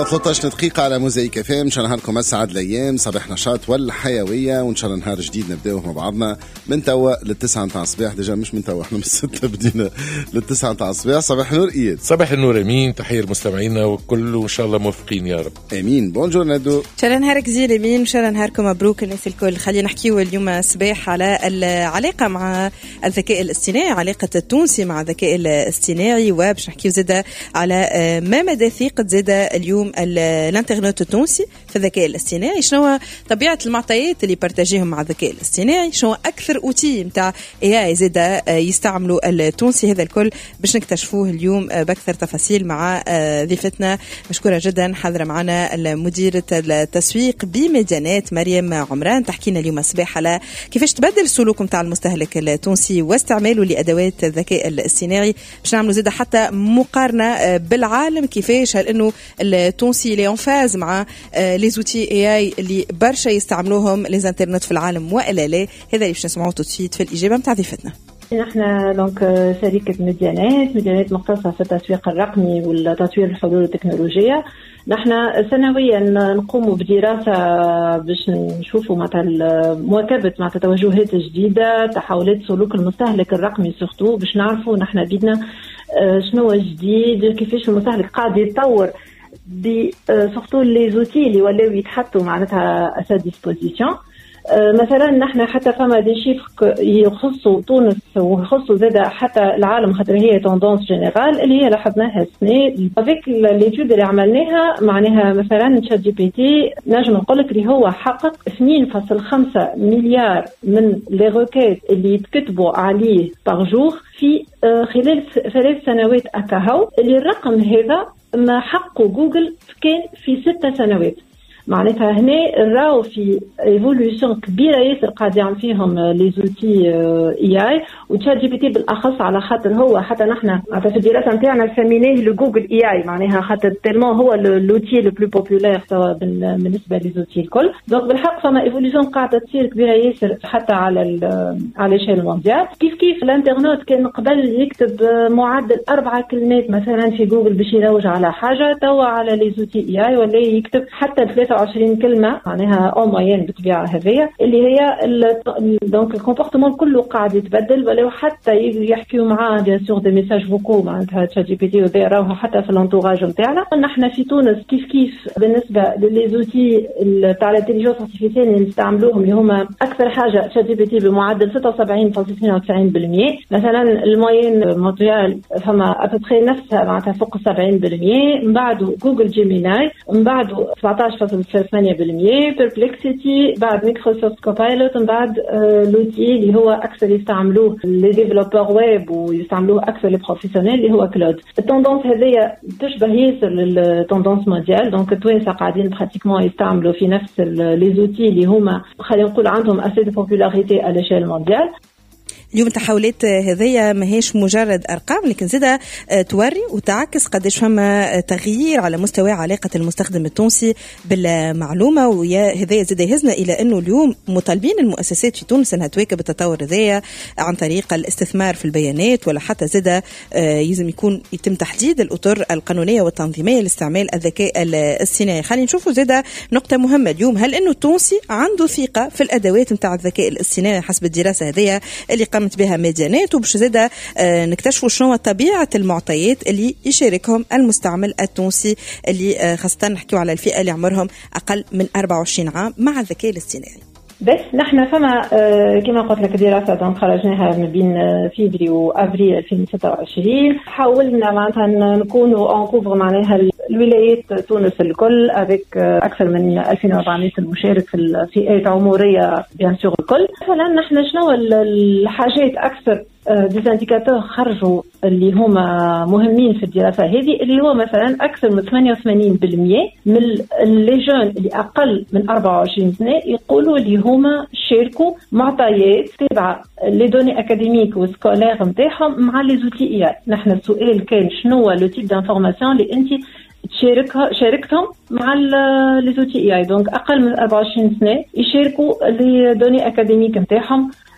13 دقيقة على موزايك اف ام. ان شاء الله نهاركم اسعد الايام، صباح نشاط والحيوية، وان شاء الله نهار جديد نبداوه مع بعضنا من توا للتسعة نتاع الصباح. ديجا مش من توا، احنا من 6 بدينا للتسعة نتاع الصباح. صباح النور اياد. صباح النور امين، تحية المستمعين وكل وان شاء الله موفقين يا رب. امين. بونجور ندو. ان شاء الله نهارك زين امين، ان شاء الله نهاركم مبروك الناس الكل. خلينا نحكيو اليوم صباح على العلاقة مع الذكاء الاصطناعي، علاقة التونسي مع الذكاء الاصطناعي، وباش نحكيو زاده على ما مدى ثقة زاده اليوم الانترنت التونسي في الذكاء الاصطناعي، شنو طبيعة المعطيات اللي بارتاجيهم مع الذكاء الاصطناعي، شنو أكثر أوتي متاع AI زاده يستعملوا التونسي. هذا الكل باش نكتشفوه اليوم بأكثر تفاصيل مع ضيفتنا مشكورة جدا حاضرة معنا مديرة التسويق بميديانات مريم عمران، تحكينا اليوم صباح على كيفاش تبدل السلوك متاع المستهلك التونسي واستعماله لأدوات الذكاء الاصطناعي، باش نعملوا زاده حتى مقارنة بالعالم كيفاش هل انه التونسي لي انفاز مع لي زوتي AI اللي برشا يستعملوهم لي انترنت في العالم والا لا. هذا اللي باش نسمعوه توتسيت في الإجابة متاع ضيفتنا. نحن دونك شركة ميديانات مختصة في التسويق الرقمي والتطوير الحلول التكنولوجية. نحن سنويا نقوم بدراسة باش نشوفوا مثلا مواكبة مع توجهات جديدة، تحولات سلوك المستهلك الرقمي سورتو، باش نعرفوا نحن بدنا شنو جديد، كيفاش المستهلك قاعد يتطور سورتو لي زوتي اللي ولاو يتحطوا معناتها à sa disposition. مثلا نحن حتى فما دي شيفر يخصوا تونس ويخصوا زاده حتى العالم، خاطر هي توندونس جينيرال اللي هي لاحظناها السنه افيك ليتود اللي عملناها. معناها مثلا تشات جي بي تي نجم نقول لك اللي هو حقق 2.5 مليار من لي روكيت اللي يتكتبوا عليه باغ جور في خلال 3 سنوات اكاهو، اللي الرقم هذا ما حقه جوجل كان في 6 سنوات. معناتها هنا راو في ايفولوشن كبيره ياسر قاعد يعمل فيهم لي زوتي اي وتشات جي بي تي بالاخص، على خاطر هو حتى نحن في الدراسه نتاعنا سميناه لو جوجل اي، معناها خاطر تيلمون هو لوتي لو بلو بوبولير بالنسبه لي زوتي الكل. دونك بالحق فما ايفولوشن قاعده تصير كبيره ياسر حتى على شيء المونديال. كيف الانترنت كان قبل يكتب معدل 4 كلمات مثلا في جوجل باش يروج على حاجه، توا على لي زوتي اي ولا يكتب حتى 23 كلمه، معناها او موين بالطبيعه هذيا اللي هي دونك الكومبورتمون كله قاعد يتبدل، ولو حتى يحكيوا معاه بيان سور دي ميساج فوكو معناتها تشات جي بي تي وراوها حتى في الانتوراج نتاعنا. نحن في تونس كيف بالنسبه للي زوتي تاع الانتيليجنس ارتيفيسيال اللي نستعملوهم اللي هما اكثر حاجه تشات جي بي تي بمعدل 76.92%، مثلا الموين مونتريال فما ابري نفسها معناتها فوق 70%، من بعده جوجل جيميناي، من بعده 17.8%، بيربلكسيتي، بعد مايكروسوفت كوبايلوت، من بعد لوتي اللي هو اكثر يستعملوه لي ديفلوبور ويب ويستعملوه اكثر لي بروفيسيونيل اللي هو كلود. التوندونس هذيا تشبه ياسر للتوندونس مونديال، دونك التوانسه قاعدين براتيكمون يستعملوا في نفس لي زوتي اللي هما خلينا نقول عندهم اسي دو بوبولاريتي على ليشيل مونديال. اليوم التحولات هذيا ماهيش مجرد أرقام، لكن زادة توري وتعكس قديش فما تغيير على مستوى علاقة المستخدم التونسي بالمعلومة، وهذا زادة يهزنا إلى أنه اليوم مطالبين المؤسسات في تونس أنها تواكب التطور هذايا عن طريق الاستثمار في البيانات، ولا حتى زادة يلزم يتم تحديد الأطر القانونية والتنظيمية لاستعمال الذكاء الاصطناعي. خلينا نشوفوا زادة نقطة مهمة اليوم، هل أنه التونسي عنده ثقة في الأدوات متاع الذكاء الاصطناعي حسب الدراسة هذيا اللي قامت بها ميديانات، وباش زاده نكتشفوا شنو طبيعة المعطيات اللي يشاركهم المستعمل التونسي، اللي خاصة نحكيو على الفئة اللي عمرهم أقل من 24 عام مع الذكاء الاصطناعي. بس نحن فما كما قلت لك دراسة دونك خرجناها ما بين فيفري وأفريل 2026، حاولنا معناتها نكونوا أنكوفر معناها الولايات تونس الكل افيك أكثر من 2400 المشارك في الفئات عمرية بيان سور الكل. مثلا نحن شنو الحاجات أكثر ديزانديكاتور خرجوا اللي هما مهمين في الدراسة هذه، اللي هو مثلا أكثر من 88% من اللي جون اللي أقل من 24 سنة يقولوا اللي هما شاركوا معطيات تبع لي دوني أكاديميك وسكولير متاعهم مع لي زوتي إي. نحن السؤال كان شنو هو لو تيب دانفورماسيون اللي أنت شاركتهم مع لي زوتي إي. دونك أقل من 24 سنة يشاركوا لي دوني أكاديميك متاعهم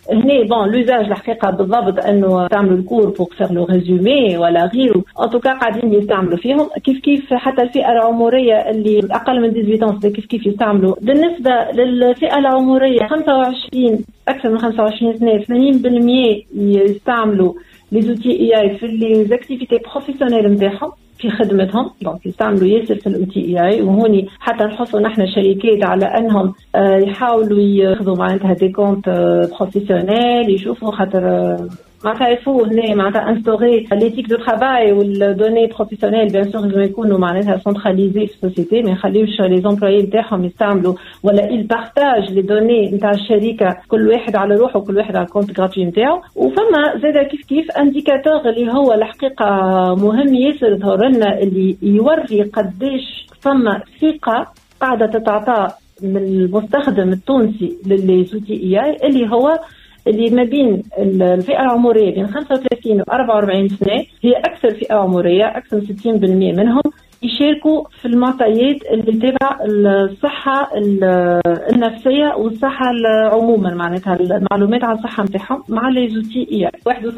هنا بون لوزاج الحقيقه بالضبط انه تعملوا الكور بوغ فير لو ريزومي ولا غيره، ان توكا قاعدين يستعملوا فيهم كيف حتى الفئه العمريه اللي اقل من 18 كيف يستعملوا. بالنسبه للفئه العمريه 25 اكثر من 25 سنه 80% يستعملوا لي زوتي اي اي في لي زاكتيفيتي بروفيسيونيل نتاعهم في خدمتهم، دونك يستعملوا ياسر في الاوتي اي. وهوني حتى نحطوا نحن شركات على انهم يحاولوا ياخذوا معناتها دي كونت بروفيسيونيل، يشوفوا خاطر معناتها يفو هنا معناتها انستوري ليتيك دو ترافاي والدوني بروفيسيونيل بيان سور لازم يكونوا معناتها سنتراليزي في السوسيتي، ما يخليوش لي زومبلويي نتاعهم يستعملوا ولا يبارطاج لي دوني نتاع الشركه كل واحد على روحه وكل واحد على الكونت غراتوي نتاعو. وفما زاد كيف انديكاتور اللي هو الحقيقه مهم ياسر يظهر لنا اللي يوري قديش فما ثقه قاعده تتعطى من المستخدم التونسي للي زوتي اي اللي هو اللي ما بين الفئة العمرية بين 35 و 44 سنة هي أكثر فئة عمرية، أكثر من 60% منهم يشاركوا في المعطيات اللي تبع الصحة النفسية والصحة عموما، معناتها المعلومات عن الصحة نتاعهم مع لي زوتي اي.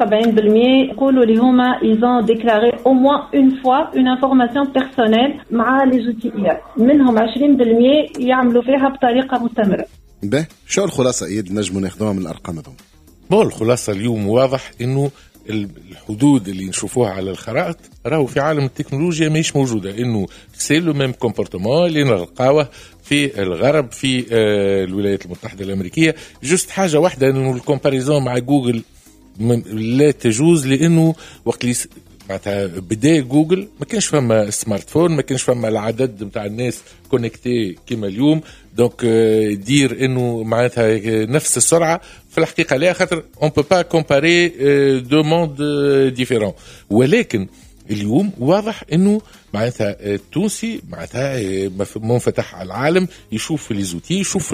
71% يقولوا اللي هما ils ont déclaré au moins une fois une information personnelle مع لي زوتي اي، منهم 20% يعملوا فيها بطريقة مستمرة. به شو الخلاصة إيد نجموا ناخذوها من الأرقام هذوم؟ الخلاصة اليوم واضح إنه الحدود اللي نشوفوها على الخرائط راهو في عالم التكنولوجيا مش موجودة، إنه سيلو ميم كومبورتمون اللي نلقاوه في الغرب في الولايات المتحدة الأمريكية. جست حاجة واحدة إنه الكومباريزون مع جوجل لا تجوز، لأنه وقت اللي معناتها بدا جوجل ما كانش فما سمارت فون، ما كانش فما العدد نتاع الناس كونكتي كما اليوم، دونك دير انه معناتها نفس السرعه في الحقيقه لا، خاطر اون بو با كومباري دو موند ديفيرون. ولكن اليوم واضح انه معناتها التونسي معناتها منفتح على العالم، يشوف لي زوتي، يشوف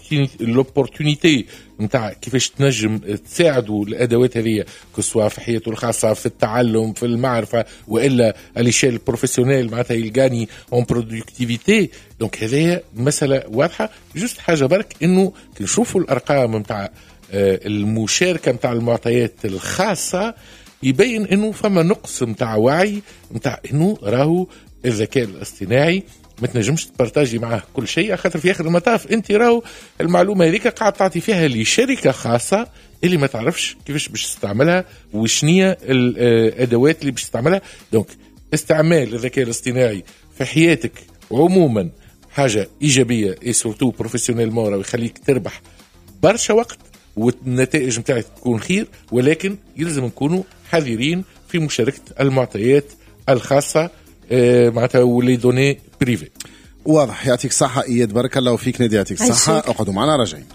لوبورتونيتي نتاع كيفاش تنجم تساعدوا الادوات هذه كسوا في حياته الخاصه، في التعلم، في المعرفه، والا الاشياء البروفيسيونيل معناتها يلقاني اون برودكتيفيتي. دونك هذه مساله واضحه. جست حاجه برك انه نشوفوا الارقام نتاع المشاركه نتاع المعطيات الخاصه، يبين انه فما نقص متاع وعي متاع انه راهو الذكاء الاصطناعي ما تنجمش تبارتاجي معاه كل شيء، خاطر في اخر المطاف انت راهو المعلومه هذيك قاعد تعطي فيها لشركه خاصه اللي ما تعرفش كيفاش باش تستعملها وشنية الادوات اللي باش تستعملها. دونك استعمال الذكاء الاصطناعي في حياتك عموما حاجه ايجابيه اي سورتو بروفيسيونيلمون، راهو يخليك تربح برشا وقت والنتائج نتاعك تكون خير، ولكن يلزم نكونوا حذرين في مشاركة المعطيات الخاصة معناتها ولي دوني بريفي. واضح. يعطيك صحة إياد، بارك الله فيك. نادي يعطيك صحة. اقعدوا معنا راجعين.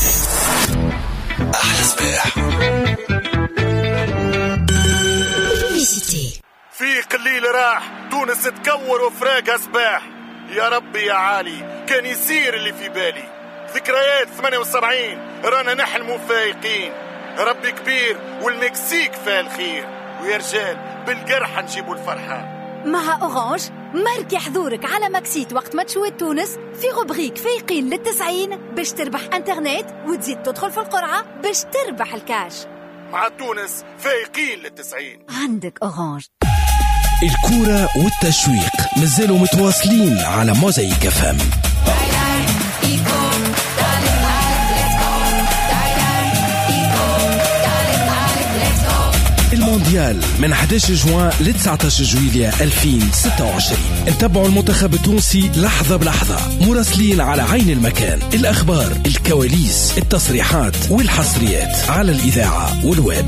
أحلى صباح في قليل راح تونس تكور وفراقها صباح. يا ربي يا عالي كان يصير اللي في بالي. ذكريات 78 رانا نحلموا فايقين. ربي كبير والمكسيك فيها الخير، ويا رجال بالقرحة نجيبوا الفرحة. مع أورانج ماركي حضورك على ماكسيت وقت ما تشوي تونس في غبريك فايقين لل90 باش تربح انترنت وتزيد تدخل في القرعة باش تربح الكاش. مع تونس فايقين لل90 عندك أورانج. الكورة والتشويق مازالوا متواصلين على موزايك FM. المونديال من 11 جوان ل 19 جويلية 2026. نتابعوا المنتخب التونسي لحظة بلحظة، مراسلين على عين المكان، الأخبار، الكواليس، التصريحات والحصريات على الإذاعة والويب.